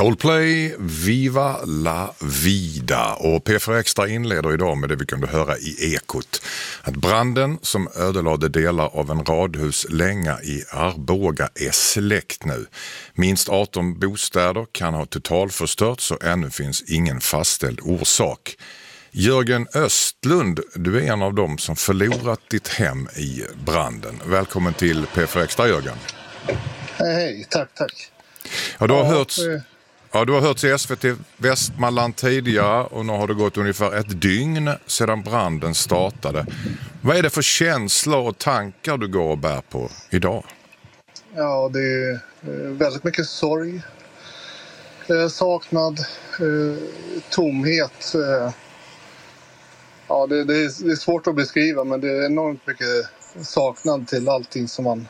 Coldplay, Viva la vida, och P4 Extra inleder idag med det vi kunde höra i Ekot. Att branden som ödelade delar av en radhuslänga i Arboga är släckt nu. Minst 18 bostäder kan ha totalförstörts och ännu finns ingen fastställd orsak. Jörgen Östlund, du är en av dem som förlorat ditt hem i branden. Välkommen till P4 Extra, Jörgen. Hej, tack. Ja, du har hörts i SVT Västmanland tidigare och nu har det gått ungefär ett dygn sedan branden startade. Vad är det för känslor och tankar du går och bär på idag? Ja, det är väldigt mycket sorg, saknad, tomhet. Ja, det är svårt att beskriva, men det är enormt mycket saknad till allting som man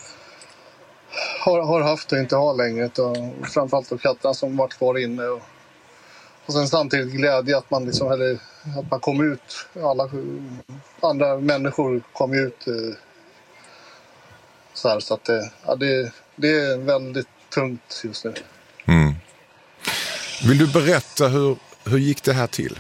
har haft och inte har längre. Och framförallt då katterna som varit kvar inne. Och sen samtidigt glädje att man, att man kom ut. Alla andra människor kom ut. Så att det är väldigt tungt just nu. Mm. Vill du berätta hur gick det här till?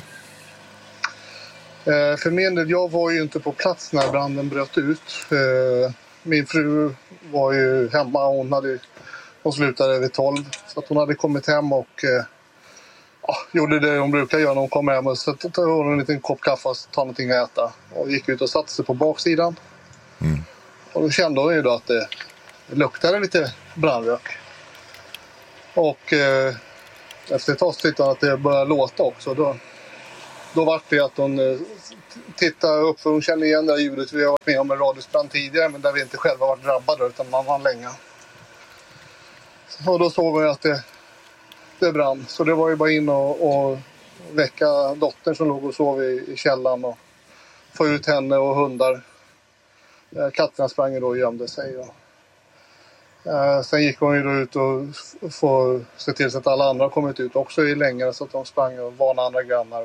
För min del, jag var ju inte på plats när branden bröt ut. Min fru var ju hemma, hon slutade vid 12. Så att hon hade kommit hem och gjorde det hon brukar göra när hon kommer hem. Och så tog hon en liten kopp kaffe och tog någonting att äta. Och gick ut och satte sig på baksidan. Mm. Och då kände hon ju då att det luktade lite brandrök. Och efter ett tag tyckte hon att det började låta också. Då var det att hon tittade upp, för hon kände igen det här ljudet. Vi har varit med om en radhusbrand tidigare, men där vi inte själva varit drabbade utan man var länge. Och då såg hon att det brann. Så det var ju bara in och väcka dottern som låg och sov i källaren och få ut henne och hundar. Katterna sprang då och gömde sig. Sen gick hon ju då ut och få se till så att alla andra kommit ut också i längre, så att de sprang och varnade andra grannar.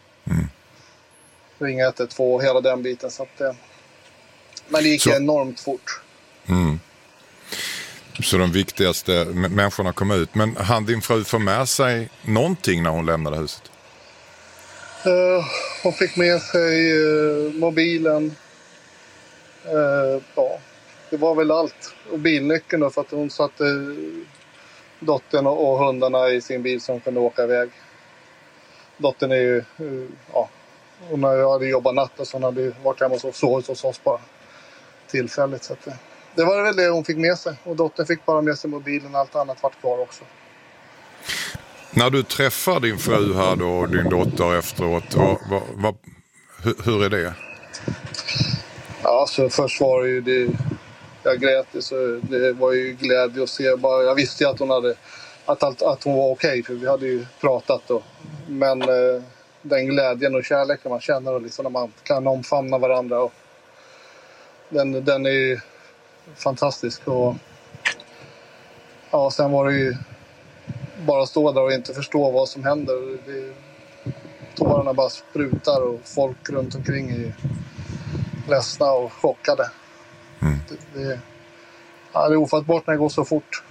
Ringa 112 och hela den biten. Så att, men det gick enormt fort. Mm. Så de viktigaste människorna kom ut. Men hann din fru få med sig någonting när hon lämnade huset? Hon fick med sig mobilen. Det var väl allt. Och bilnyckeln då, för att hon satte dottern och hundarna i sin bil som kunde åka iväg. Dottern är ju... hon hade jobbat natt och så hon hade varit hemma och sovit hos oss bara tillfälligt. Så att det var väl det hon fick med sig. Och dottern fick bara med sig mobilen, allt annat vart kvar också. När du träffar din fru här då och din dotter efteråt, hur är det? Ja, så först var det ju det, jag grät, så det var ju glädje att se. Jag visste ju att hon hade att hon var okej, för vi hade ju pratat då. Men den glädjen och kärleken man känner och liksom när man kan omfamna varandra, och den är ju fantastisk. Och sen var det ju bara att stå där och inte förstå vad som händer. Tårarna bara sprutar och folk runt omkring är ledsna och chockade. Det är ofattbart när det går så fort.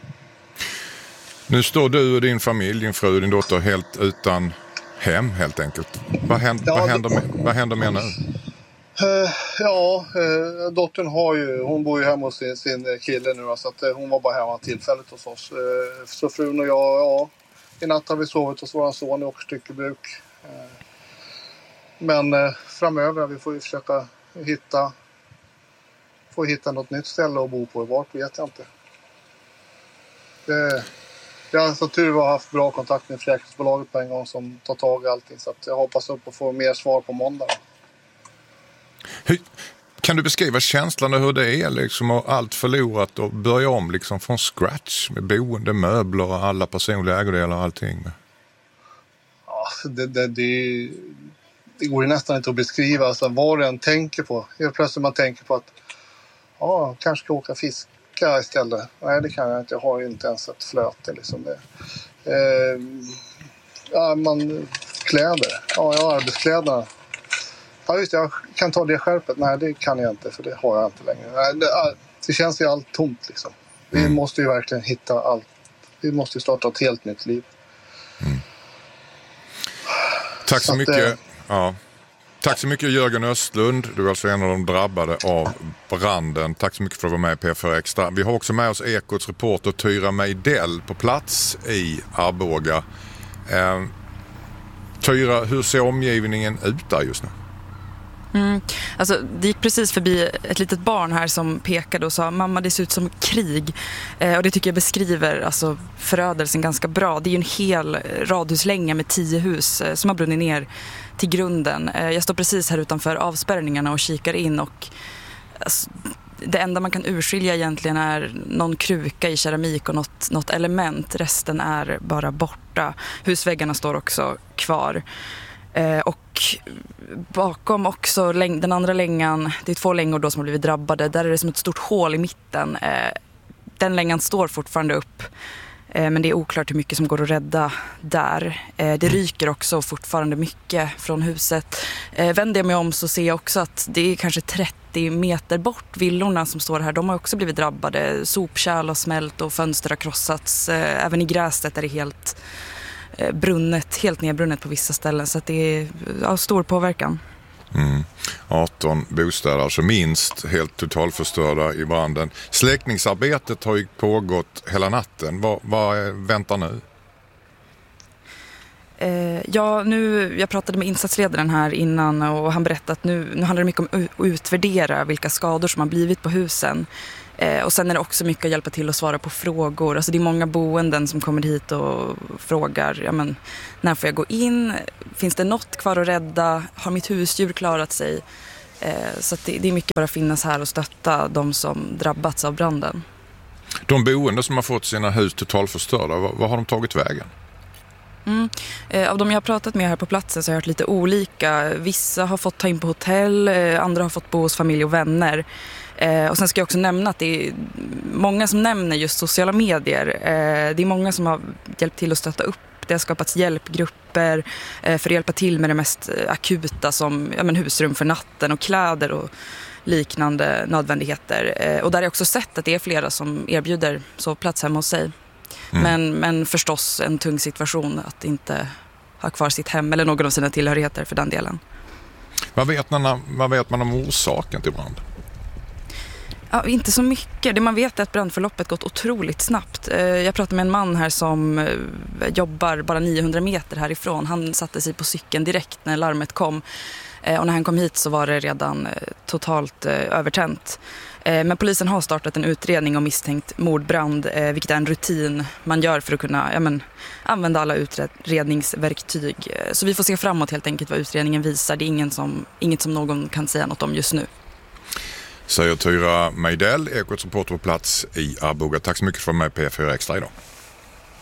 Nu står du och din familj, din fru och din dotter helt utan hem helt enkelt. Vad händer med nu? Dottern hon bor ju hemma hos sin kille nu, så att hon var bara hemma tillfälligt hos oss. Så frun och jag, i natt har vi sovit hos våran son i Åkerstyckebruk. Men framöver vi får ju försöka hitta något nytt ställe att bo på. Vart vet jag inte. Jag har så tur att ha haft bra kontakt med försäkringsbolaget på en gång som tar tag i allting. Så att jag hoppas upp att få mer svar på måndag. Kan du beskriva känslan och hur det är liksom, och allt förlorat och börja om liksom från scratch med boende, möbler och alla personliga ägodelar och allting? Ja, det går ju nästan inte att beskriva. Alltså, vad du än tänker på. Helt plötsligt man tänker på att kanske ska åka fiska istället. Nej, det kan jag inte. Jag har ju inte ens ett flöte. Liksom. Kläder. Ja, jag har arbetskläderna. Ja, just det, jag kan ta det skärpet. Nej, det kan jag inte, för det har jag inte längre. Nej, det känns ju allt tomt liksom. Vi måste ju verkligen hitta vi måste starta ett helt nytt liv. Tack så mycket. Ja. Tack så mycket Jörgen Östlund. Du är alltså en av de drabbade av branden. Tack så mycket för att vara med i P4 Extra. Vi har också med oss Ekots reporter Tyra Meidell på plats i Arboga. Tyra, hur ser omgivningen ut där just nu? Alltså, det gick precis förbi ett litet barn här som pekade och sa mamma, det ser ut som krig. Och det tycker jag beskriver alltså, förödelsen ganska bra. Det är ju en hel radhuslänga med 10 hus som har brunnit ner till grunden. Jag står precis här utanför avspärrningarna och kikar in och alltså, det enda man kan urskilja egentligen är någon kruka i keramik och något element. Resten är bara borta. Husväggarna står också kvar. Och bakom också den andra längan, det är 2 längor då som har blivit drabbade, där är det som ett stort hål i mitten. Den längan står fortfarande upp, men det är oklart hur mycket som går att rädda där. Det ryker också fortfarande mycket från huset. Vänder jag mig om så ser jag också att det är kanske 30 meter bort, villorna som står här, de har också blivit drabbade. Sopkärl har smält och fönster har krossats. Även i gräset är det helt nedbrunnet på vissa ställen, så att det är stor påverkan. 18 bostäder, alltså minst, helt totalförstörda i branden. Släckningsarbetet har ju pågått hela natten. Vad väntar nu? Jag pratade med insatsledaren här innan och han berättade att nu handlar det mycket om att utvärdera vilka skador som har blivit på husen. Och sen är det också mycket att hjälpa till att svara på frågor. Alltså det är många boenden som kommer hit och frågar, när får jag gå in? Finns det något kvar att rädda? Har mitt husdjur klarat sig? Så att det är mycket bara att finnas här och stötta de som drabbats av branden. De boende som har fått sina hus totalförstörda, vad har de tagit vägen? Av de jag har pratat med här på platsen så har jag hört lite olika. Vissa har fått ta in på hotell, andra har fått bo hos familj och vänner. Och sen ska jag också nämna att det är många som nämner just sociala medier. Det är många som har hjälpt till att stötta upp. Det har skapats hjälpgrupper för att hjälpa till med det mest akuta som husrum för natten och kläder och liknande nödvändigheter. Och där har jag också sett att det är flera som erbjuder sovplats hemma hos sig. Men förstås en tung situation att inte ha kvar sitt hem eller någon av sina tillhörigheter för den delen. Vad vet man om orsaken till branden? Ja, inte så mycket. Det man vet är att brandförloppet gått otroligt snabbt. Jag pratade med en man här som jobbar bara 900 meter härifrån. Han satte sig på cykeln direkt när larmet kom. Och när han kom hit så var det redan totalt övertänt. Men polisen har startat en utredning om misstänkt mordbrand, vilket är en rutin man gör för att kunna använda alla utredningsverktyg. Så vi får se framåt helt enkelt vad utredningen visar. Det är inget som någon kan säga något om just nu. Säger Tyra Meidell, Ekots reporter på plats i Arboga. Tack så mycket för mig P4 Extra idag.